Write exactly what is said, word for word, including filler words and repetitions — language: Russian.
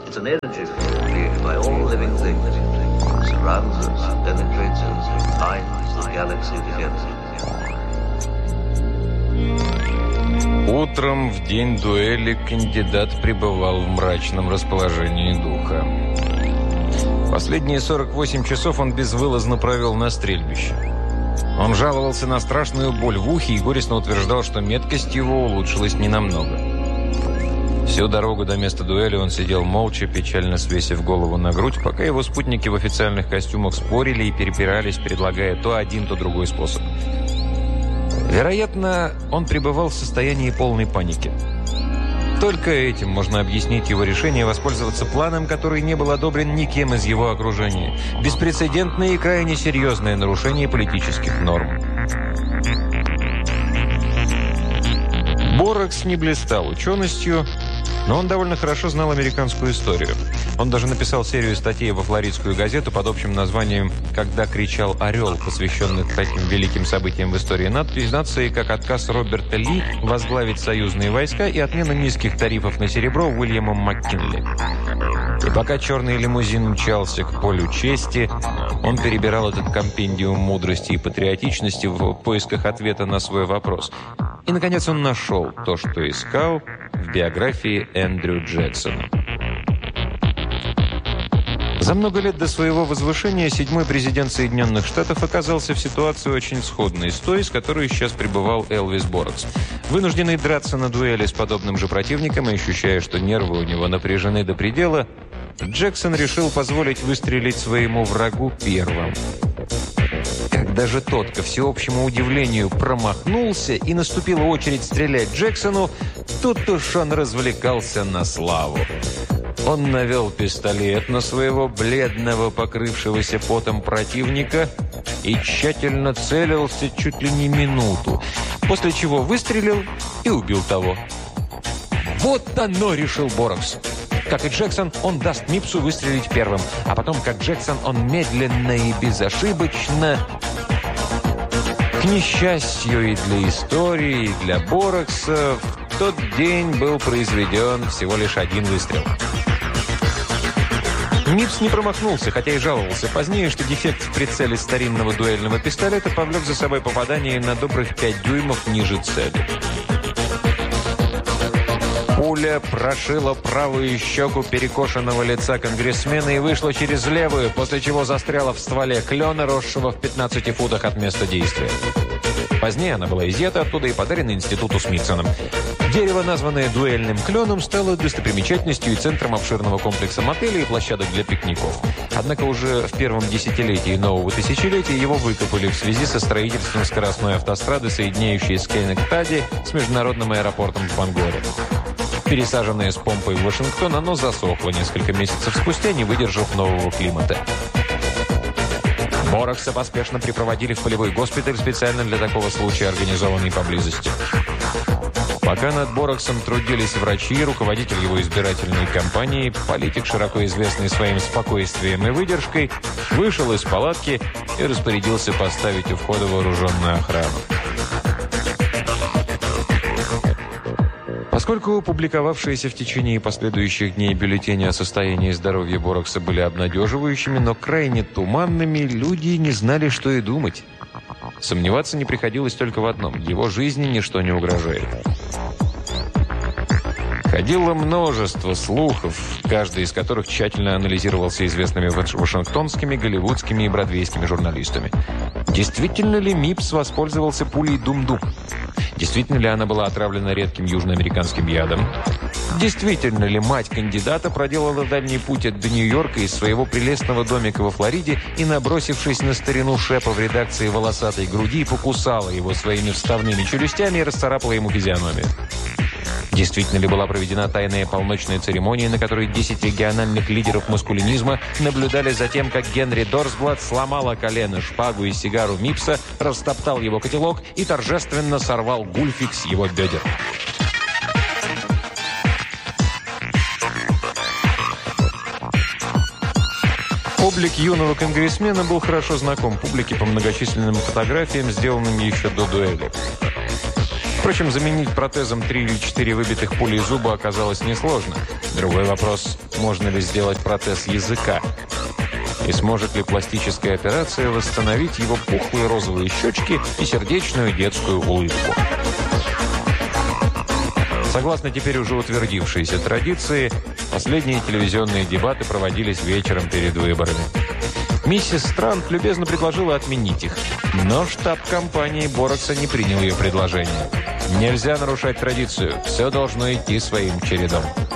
It's an energy field created by all living things. It surrounds us, penetrates us, binds the galaxy together. Утром, в день дуэли, кандидат пребывал в мрачном расположении духа. Последние сорок восемь часов он безвылазно провел на стрельбище. Он жаловался на страшную боль в ухе и горестно утверждал, что меткость его улучшилась ненамного. Всю дорогу до места дуэли он сидел молча, печально свесив голову на грудь, пока его спутники в официальных костюмах спорили и перепирались, предлагая то один, то другой способ. Вероятно, он пребывал в состоянии полной паники. Только этим можно объяснить его решение воспользоваться планом, который не был одобрен никем из его окружения. Беспрецедентное и крайне серьезное нарушение политических норм. Боракс не блистал ученостью, но он довольно хорошо знал американскую историю. Он даже написал серию статей во флоридскую газету под общим названием «Когда кричал орел», посвященных таким великим событиям в истории нации, как отказ Роберта Ли возглавить союзные войска и отмена низких тарифов на серебро Уильямом Маккинли. И пока черный лимузин мчался к полю чести, он перебирал этот компендиум мудрости и патриотичности в поисках ответа на свой вопрос. И, наконец, он нашел то, что искал в биографии Эндрю Джексона. За много лет до своего возвышения седьмой президент Соединенных Штатов оказался в ситуации очень сходной с той, с которой сейчас пребывал Элвис Боракс. Вынужденный драться на дуэли с подобным же противником и ощущая, что нервы у него напряжены до предела, Джексон решил позволить выстрелить своему врагу первым. Когда же тот, ко всеобщему удивлению, промахнулся и наступила очередь стрелять Джексону, тут уж он развлекался на славу. Он навел пистолет на своего бледного, покрывшегося потом противника и тщательно целился чуть ли не минуту, после чего выстрелил и убил того. «Вот оно!» – решил Боракс. Как и Джексон, он даст Мипсу выстрелить первым, а потом, как Джексон, он медленно и безошибочно... К несчастью и для истории, и для Боракса, в тот день был произведен всего лишь один выстрел. Мипс не промахнулся, хотя и жаловался позднее, что дефект в прицеле старинного дуэльного пистолета повлек за собой попадание на добрых пять дюймов ниже цели. Пуля прошила правую щеку перекошенного лица конгрессмена и вышла через левую, после чего застряла в стволе клена, росшего в пятнадцати футах от места действия. Позднее она была изъята оттуда и подарена институту Смитсоном. Дерево, названное дуэльным кленом, стало достопримечательностью и центром обширного комплекса мотелей и площадок для пикников. Однако уже в первом десятилетии нового тысячелетия его выкопали в связи со строительством скоростной автострады, соединяющей Скенектади с международным аэропортом в Бангоре. Пересаженное с помпой в Вашингтон, оно засохло несколько месяцев спустя, не выдержав нового климата. Боракса поспешно припроводили в полевой госпиталь, специально для такого случая организованный поблизости. Пока над Бораксом трудились врачи, руководитель его избирательной кампании, политик, широко известный своим спокойствием и выдержкой, вышел из палатки и распорядился поставить у входа вооруженную охрану. Поскольку публиковавшиеся в течение последующих дней бюллетени о состоянии здоровья Боракса были обнадеживающими, но крайне туманными, люди не знали, что и думать. Сомневаться не приходилось только в одном – его жизни ничто не угрожает. Ходило множество слухов, каждый из которых тщательно анализировался известными вашингтонскими, голливудскими и бродвейскими журналистами. Действительно ли Мипс воспользовался пулей Дум-Дум? Действительно ли она была отравлена редким южноамериканским ядом? Действительно ли мать кандидата проделала дальний путь до Нью-Йорка из своего прелестного домика во Флориде и, набросившись на старину Шепа в редакции «Волосатой груди», покусала его своими вставными челюстями и расцарапала ему физиономию? Действительно ли была проведена тайная полночная церемония, на которой десять региональных лидеров маскулинизма наблюдали за тем, как Генри Дорсблат сломала колено, шпагу и сигару Мипса, растоптал его котелок и торжественно сорвал гульфик с его бедер? Облик юного конгрессмена был хорошо знаком публике по многочисленным фотографиям, сделанным еще до дуэли. Впрочем, заменить протезом три или четыре выбитых пулей зуба оказалось несложно. Другой вопрос, можно ли сделать протез языка? И сможет ли пластическая операция восстановить его пухлые розовые щечки и сердечную детскую улыбку? Согласно теперь уже утвердившейся традиции, последние телевизионные дебаты проводились вечером перед выборами. Миссис Странт любезно предложила отменить их, но штаб компании Борокса не принял ее предложение. Нельзя нарушать традицию, все должно идти своим чередом.